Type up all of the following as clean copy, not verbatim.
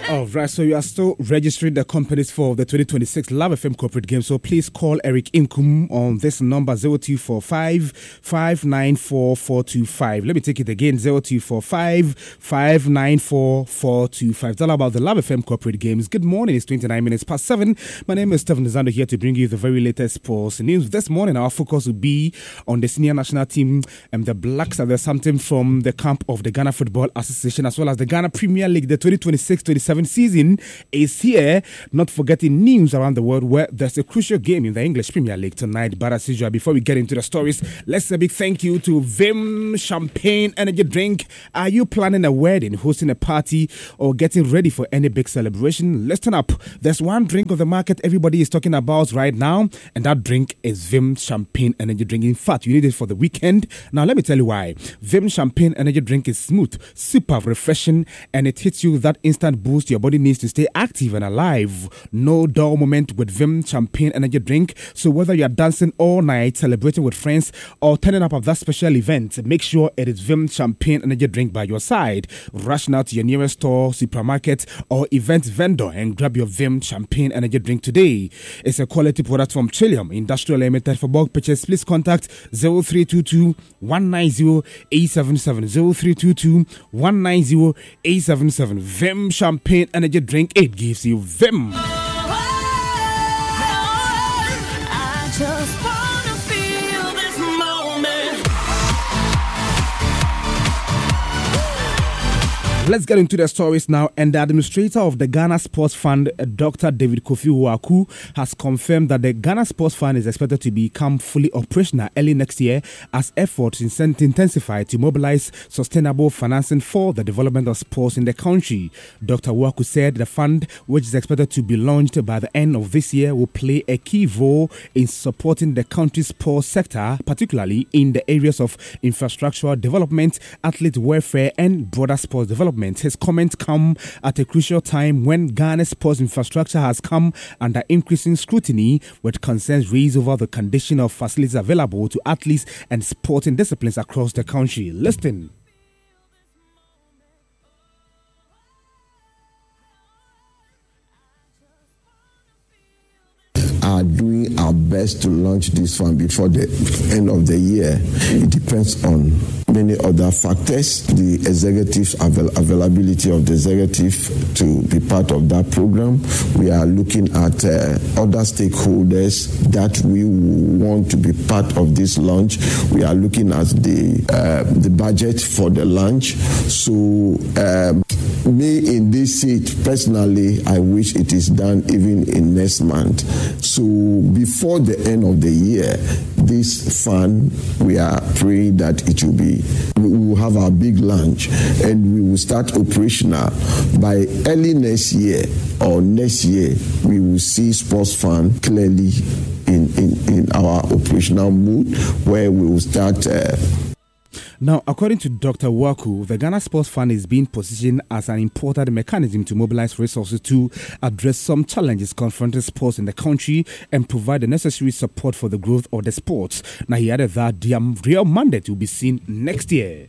All right, so you are still registering the companies for the 2026 Love FM Corporate Games. So please call Eric Inkum on this number 0245 594 425. Let me take it again 0245 594 425. It's all about the Love FM Corporate Games. Good morning, it's 29 minutes past 7. My name is Stephen Zando here to bring you the very latest sports news. This morning, our focus will be on the senior national team and the Blacks. There's something from the camp of the Ghana Football Association as well as the Ghana Premier League. The 2026-27 season is here. Not forgetting news around the world where there's a crucial game in the English Premier League tonight. But as usual, before we get into the stories, let's say a big thank you to Vim Champagne Energy Drink. Are you planning a wedding, hosting a party, or getting ready for any big celebration? Listen up. There's one drink of the market everybody is talking about right now, and that drink is Vim Champagne Energy Drink. In fact, you need it for the weekend. Now, let me tell you why. Vim Champagne Energy Drink is smooth, super refreshing, and it hits you with that instant boost your body needs to stay active and alive. No dull moment with Vim Champagne Energy Drink. So whether you're dancing all night, celebrating with friends, or turning up at that special event, make sure it is Vim Champagne Energy Drink by your side. Rush now to your nearest store, supermarket, or event vendor and grab your Vim Champagne Energy Drink today. It's a quality product from Trillium Industrial Limited. For bulk purchase, please contact 0322 190 877 0322 190 877. Vim Champagne Energy Drink, it gives you vim. I just wanna feel this moment. Let's get into the stories now. And the administrator of the Ghana Sports Fund, Dr. David Kofi Ouaku, has confirmed that the Ghana Sports Fund is expected to become fully operational early next year as efforts intensify to mobilize sustainable financing for the development of sports in the country. Dr. Ouaku said the fund, which is expected to be launched by the end of this year, will play a key role in supporting the country's sports sector, particularly in the areas of infrastructural development, athlete welfare, and broader sports development. His comments come at a crucial time when Ghana's sports infrastructure has come under increasing scrutiny, with concerns raised over the condition of facilities available to athletes and sporting disciplines across the country. Listen. Are doing our best to launch this fund before the end of the year. It depends on many other factors, the executive's availability of the executive to be part of that program. We are looking at other stakeholders that we want to be part of this launch. We are looking at the budget for the launch. So me in this seat, personally, I wish it is done even in next month. So before the end of the year, this fund, we are praying that it will be, we will have our big launch and we will start operational by early next year or next year. We will see sports fund clearly in our operational mood where we will start. Now, according to Dr. Ouaku, the Ghana Sports Fund is being positioned as an important mechanism to mobilize resources to address some challenges confronting sports in the country and provide the necessary support for the growth of the sports. Now, he added that the real mandate will be seen next year.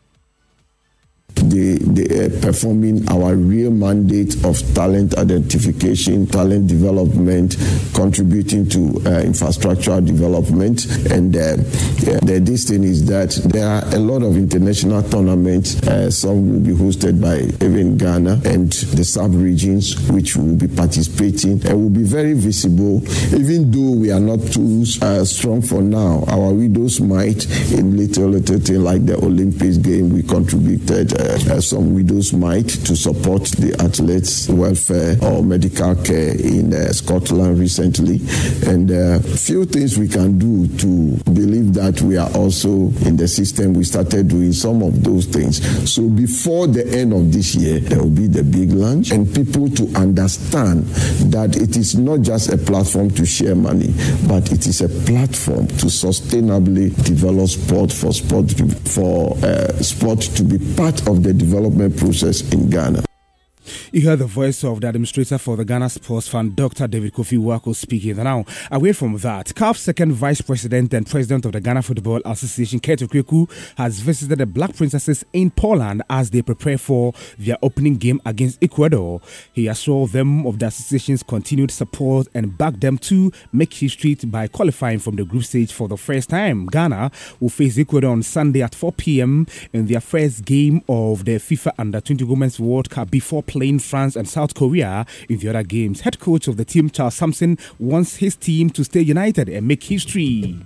They performing our real mandate of talent identification, talent development, contributing to infrastructural development. And this thing is that there are a lot of international tournaments. Some will be hosted by even Ghana and the sub-regions, which will be participating and will be very visible. Even though we are not too strong for now, our widows might, in little thing like the Olympics game, we contributed some widows might to support the athletes' welfare or medical care in Scotland recently. And a few things we can do to believe that we are also in the system. We started doing some of those things. So before the end of this year, there will be the big launch and people to understand that it is not just a platform to share money, but it is a platform to sustainably develop sport for sport to be part of the development process in Ghana. You heard the voice of the administrator for the Ghana Sports Fund, Dr. David Kofi Wako, speaking. Now, away from that, CAF's second vice president and president of the Ghana Football Association, Keto Kweku, has visited the Black Princesses in Poland as they prepare for their opening game against Ecuador. He assured them of the association's continued support and backed them to make history by qualifying from the group stage for the first time. Ghana will face Ecuador on Sunday at 4 p.m. in their first game of the FIFA Under-20 Women's World Cup before playing France and South Korea in the other games. Head coach of the team, Charles Sampson, wants his team to stay united and make history.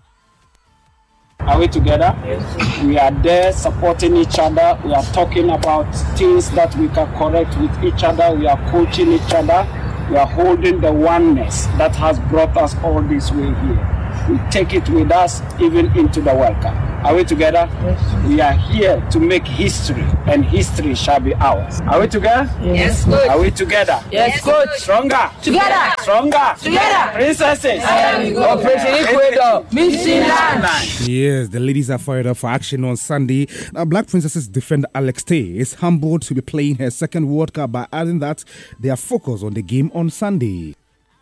Are we together? Yes. We are there supporting each other. We are talking about things that we can correct with each other. We are coaching each other. We are holding the oneness that has brought us all this way here. We take it with us even into the World Cup. Are we together? Yes. We are here to make history, and history shall be ours. Are we together? Yes, coach. Are we together? Yes, coach. Stronger. Together. Stronger. Together. Princesses. Operation Ecuador. Mission land. Yes, the ladies are fired up for action on Sunday. Now, Black Princesses defender Alex Tay is humbled to be playing her second World Cup by adding that they are focused on the game on Sunday.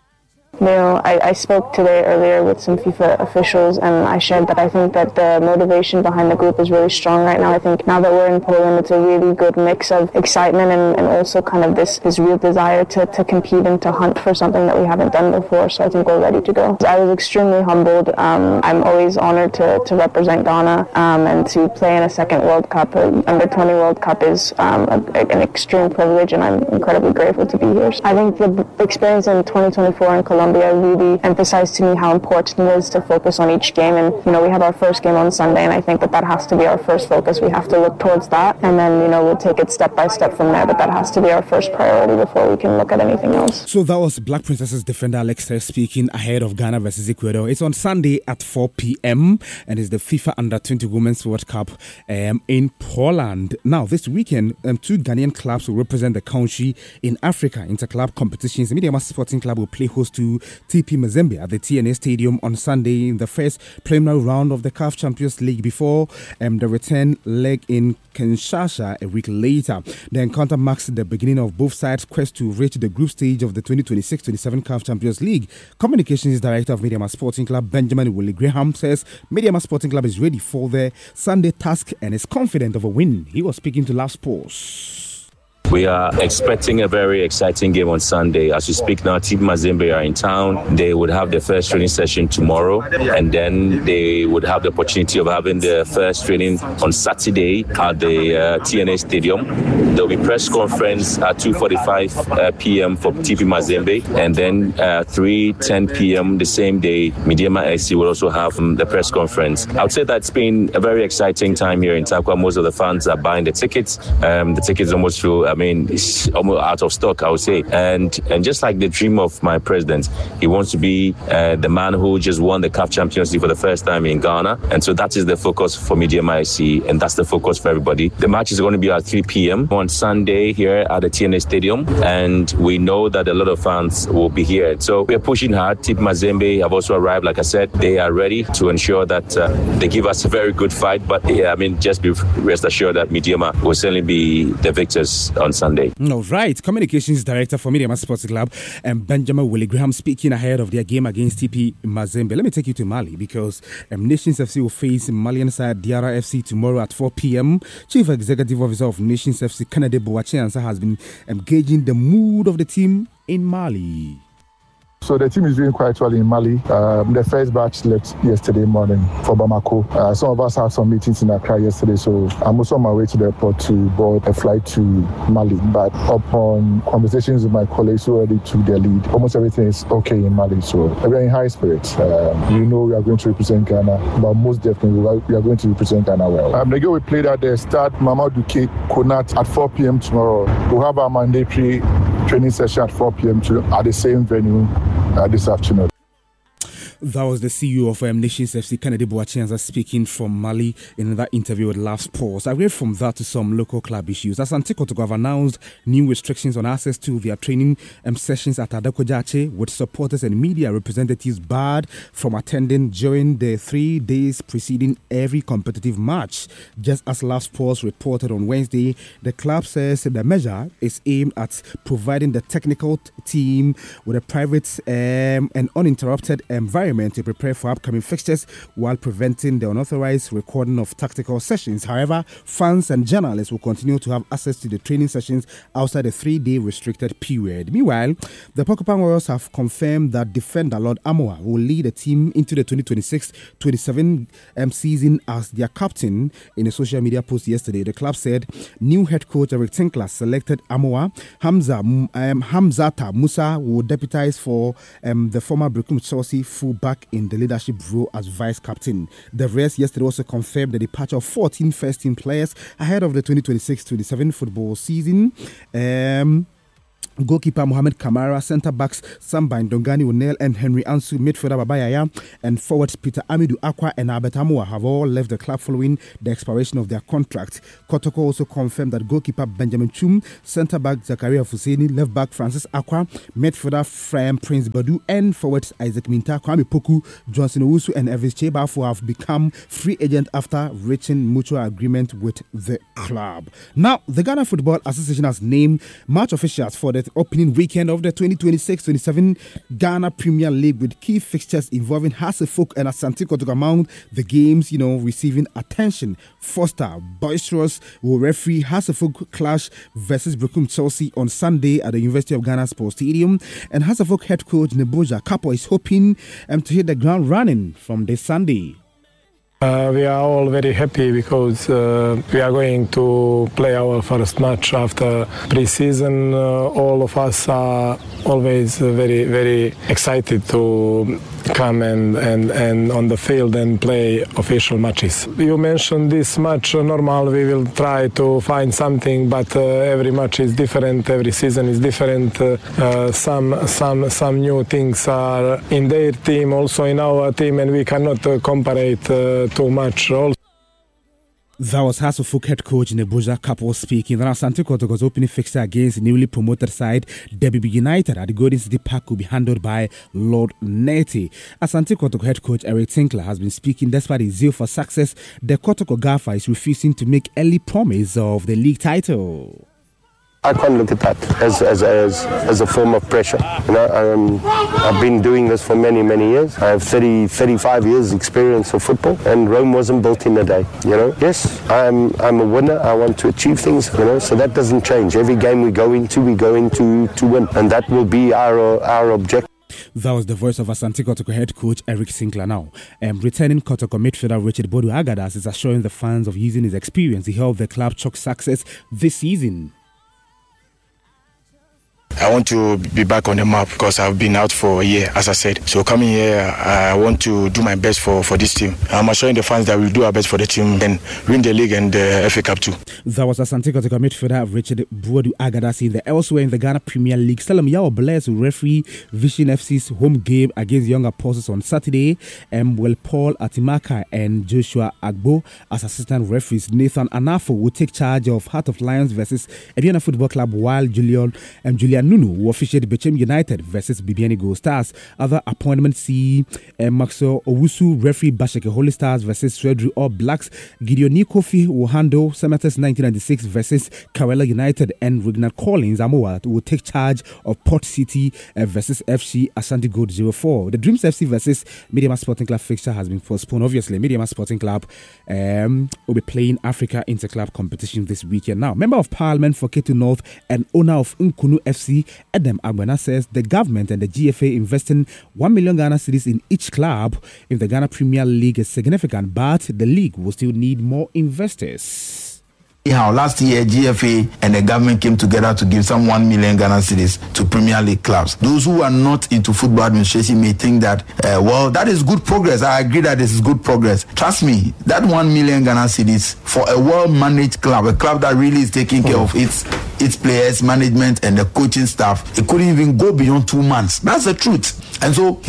You know, I spoke today earlier with some FIFA officials, and I shared that I think that the motivation behind the group is really strong right now. I think now that we're in Poland, it's a really good mix of excitement and also kind of this real desire to compete and to hunt for something that we haven't done before. So I think we're ready to go. I was extremely humbled. I'm always honored to represent Ghana and to play in a second World Cup. Under-20 World Cup is an extreme privilege, and I'm incredibly grateful to be here. I think the experience in 2024 in Colombia really emphasized to me how important it is to focus on each game. And, you know, we have our first game on Sunday, and I think that has to be our first focus. We have to look towards that, and then, you know, we'll take it step by step from there. But that has to be our first priority before we can look at anything else. So that was Black Princesses defender Alex Tay speaking ahead of Ghana versus Ecuador. It's on Sunday at 4 p.m. and it's the FIFA Under-20 Women's World Cup in Poland. Now, this weekend, 2 Ghanaian clubs will represent the country in Africa inter-club competitions. The Mediama Sporting Club will play host to TP Mazembe at the TNA Stadium on Sunday in the first preliminary round of the CAF Champions League before the return leg in Kinshasa a week later. The encounter marks the beginning of both sides' quest to reach the group stage of the 2026-27 CAF Champions League. Communications Director of Mediama Sporting Club, Benjamin Willie Graham, says Mediama Sporting Club is ready for the Sunday task and is confident of a win. He was speaking to Love Sports. We are expecting a very exciting game on Sunday. As we speak now, Team Mazembe are in town. They would have their first training session tomorrow, and then they would have the opportunity of having their first training on Saturday at the TNA Stadium. There will be press conference at 2:45 p.m. for TP Mazembe, and then 3:10 p.m. the same day, Mediama SC will also have the press conference. I would say that it's been a very exciting time here in Tarkwa. Most of the fans are buying the tickets. The tickets almost full. It's almost out of stock, I would say. And just like the dream of my president, he wants to be the man who just won the CAF Champions League for the first time in Ghana. And so that is the focus for Mediama SC, and that's the focus for everybody. The match is going to be at 3 p.m. on Sunday here at the TNA Stadium, and we know that a lot of fans will be here. So we're pushing hard. Team Mazembe have also arrived. Like I said, they are ready to ensure that they give us a very good fight. But just be rest assured that Mediama will certainly be the victors on Sunday. All right. Communications Director for Mediama Sports Club and Benjamin Willie Graham speaking ahead of their game against TP Mazembe. Let me take you to Mali because Nations FC will face Malian side Diarra FC tomorrow at 4 p.m. Chief Executive Officer of Nations FC, Kennedy Boachiansa, has been engaging the mood of the team in Mali. So the team is doing quite well in Mali. The first batch left yesterday morning for Bamako. Some of us had some meetings in Accra yesterday, so I'm also on my way to the airport to board a flight to Mali. But upon conversations with my colleagues who already took their lead, almost everything is okay in Mali. So we're in high spirits. We know we are going to represent Ghana, but most definitely we are going to represent Ghana well. The game we played at the start, Mamadou Konat at 4 p.m. tomorrow. We'll have our mandatory training session at 4 p.m. at the same venue this afternoon. That was the CEO of Nations FC, Kennedy Boachenza, speaking from Mali in that interview with Love Sports. Away from that to some local club issues. Asante Kotoko have announced new restrictions on access to their training sessions at Adekojache, with supporters and media representatives barred from attending during the 3 days preceding every competitive match. Just as Love Sports reported on Wednesday, the club says the measure is aimed at providing the technical team with a private and uninterrupted environment to prepare for upcoming fixtures while preventing the unauthorized recording of tactical sessions. However, fans and journalists will continue to have access to the training sessions outside the 3-day restricted period. Meanwhile, the Porcupine Warriors have confirmed that defender Lord Amoa will lead the team into the 2026-27 season as their captain. In a social media post yesterday, the club said new head coach Eric Tinkler selected Amoa. Hamzata Musa will deputize for the former Brekum Chelsea fullback in the leadership role as vice captain. The rest yesterday also confirmed the departure of 14 first-team players ahead of the 2026-27 football season. Goalkeeper Mohamed Kamara, centre-backs Samba Ndongani O'Neill and Henry Ansu, midfielder Babayaya, and forwards Peter Amidou Akwa and Albert Amoa have all left the club following the expiration of their contract. Kotoko also confirmed that goalkeeper Benjamin Chum, centre-back Zakaria Fuseni, left-back Francis Akwa, midfielder Prince Badu, and forwards Isaac Minta, Kwame Poku, Johnson Owusu, and Elvis Chebafo have become free agent after reaching mutual agreement with the club. Now, the Ghana Football Association has named match officials for the opening weekend of the 2026-27 Ghana Premier League, with key fixtures involving Hasselhoff and Asante Kotoko among the games, receiving attention. Foster Boisterous will referee Hasselhoff clash versus Brekum Chelsea on Sunday at the University of Ghana Sports Stadium, and Hasselhoff head coach Neboja Kapo is hoping to hit the ground running from this Sunday. We are all very happy because we are going to play our first match after pre-season. All of us are always very, very excited to come and on the field and play official matches. You mentioned this match normal. We will try to find something, but every match is different. Every season is different. Some new things are in their team, also in our team, and we cannot compare it too much. Also, that was Hasselhoff head coach Neboja Kapo speaking. Then Asante Kotoko's opening fixture against newly promoted side Derby United at the Golden City Park will be handled by Lord Neti. Asante Kotoko head coach Eric Tinkler has been speaking. Despite his zeal for success, the Kotoko Gaffer is refusing to make early promise of the league title. I can't look at that as a form of pressure. I've been doing this for many years. I have 35 years experience of football, and Rome wasn't built in a day. Yes, I'm a winner. I want to achieve things. So that doesn't change. Every game we go into to win, and that will be our objective. That was the voice of Asante Kotoko head coach Eric Tinkler now. Returning Kotoko midfielder Richard Bodu Agadas is assuring the fans of using his experience to help the club chalk success this season. I want to be back on the map because I've been out for a year, as I said. So coming here, I want to do my best for this team. I'm assuring the fans that we'll do our best for the team and win the league and the FA Cup too. That was Asante Kotoko midfielder Richard Bodu Agadas. Elsewhere in the Ghana Premier League, Salam Yao Bless will referee Vision FC's home game against Young Apostles on Saturday, and Paul Atimaka and Joshua Agbo as assistant referees. Nathan Anafo will take charge of Heart of Lions versus Aduana Football Club, while Julian Nunu will officiate Bechem United versus Bibiani Gold Stars. Other appointments see Maxwell Owusu referee Basheke Holy Stars versus Redru All Blacks. Gideon Kofi will handle Cemeteries 1996 versus Karela United, and Reginald Collins Amoa will take charge of Port City versus FC Ashanti Gold 04. The Dreams FC versus Mediama Sporting Club fixture has been postponed. Obviously, Mediama Sporting Club will be playing Africa Interclub competition this weekend. Now, Member of Parliament for Ketu North and owner of Nkunu FC, Edem Agbana, says the government and the GFA investing 1 million Ghana cedis in each club in the Ghana Premier League is significant, but the league will still need more investors. How last year GFA and the government came together to give some 1 million Ghana cedis to Premier League clubs. Those who are not into football administration may think that, that is good progress. I agree that this is good progress. Trust me, that 1 million Ghana cedis for a well-managed club, a club that really is taking care of its players, management, and the coaching staff, it couldn't even go beyond 2 months. That's the truth. And so